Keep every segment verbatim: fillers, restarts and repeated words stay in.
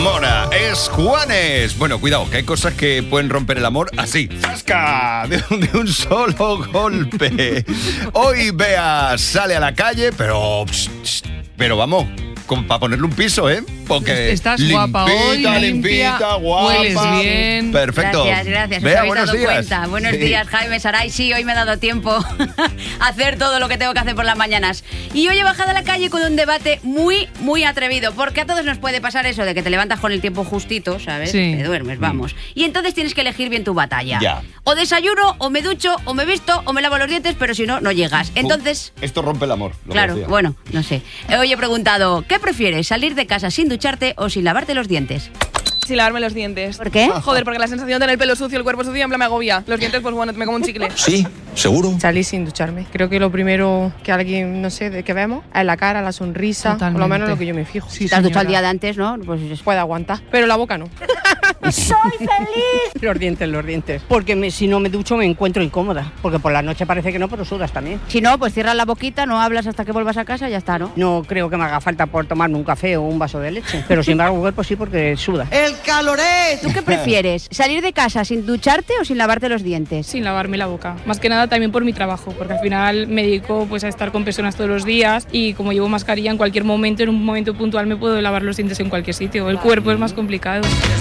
Mora, es Juanes. Bueno, cuidado, que hay cosas que pueden romper el amor así. ¡Zasca! De, de un solo golpe. Hoy Bea sale a la calle, pero... Pero vamos, para ponerle un piso, ¿eh? Porque estás limpita, guapa hoy, limpia, limpita, guapa. hueles bien. Perfecto. Gracias, gracias. Bea, Os habéis buenos dado días. cuenta. Buenos Sí. días, Jaime, Saray. Sí, hoy me he dado tiempo a hacer todo lo que tengo que hacer por las mañanas. Y hoy he bajado a la calle con un debate muy, muy atrevido. Porque a todos nos puede pasar eso de que te levantas con el tiempo justito, ¿sabes? Sí. Te duermes, vamos. Y entonces tienes que elegir bien tu batalla. Ya. O desayuno, o me ducho, o me visto, o me lavo los dientes, pero si no, no llegas. Entonces... Esto rompe el amor. lo que Claro, decía. bueno, no sé. Hoy he preguntado, ¿qué prefieres, salir de casa sin ducharte o sin lavarte los dientes? Sin lavarme los dientes. ¿Por qué? Joder, porque la sensación de tener el pelo sucio, el cuerpo sucio, en plan me agobia. Los dientes, pues bueno, me como un chicle. Sí, seguro. Salir sin ducharme. Creo que lo primero que alguien, no sé, de que vemos es la cara, la sonrisa, Totalmente. por lo menos lo que yo me fijo. Sí, Si te has duchado el señora. día de antes, ¿no? Pues Puede aguantar, pero la boca no. ¡Soy feliz! Los dientes, los dientes. Porque me- si no me ducho me encuentro incómoda. Porque por la noche parece que no, pero sudas también. si no, pues cierras la boquita, no hablas hasta que vuelvas a casa y ya está, ¿no? No creo que me haga falta por tomarme un café o un vaso de leche. Pero sin embargo, el cuerpo sí, porque suda. ¡El caloré! ¿Tú qué prefieres? ¿Salir de casa sin ducharte o sin lavarte los dientes? Sin lavarme la boca. Más que nada también por mi trabajo, porque al final me dedico pues, a estar con personas todos los días y como llevo mascarilla en cualquier momento, en un momento puntual me puedo lavar los dientes en cualquier sitio. El cuerpo es más complicado.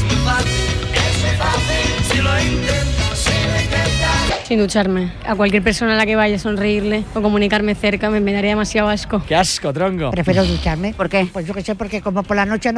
Sin ducharme. A cualquier persona a la que vaya a sonreírle o comunicarme cerca me, me daría demasiado asco. ¡Qué asco, tronco! Prefiero ducharme. ¿Por qué? Pues yo que sé, porque como por la noche no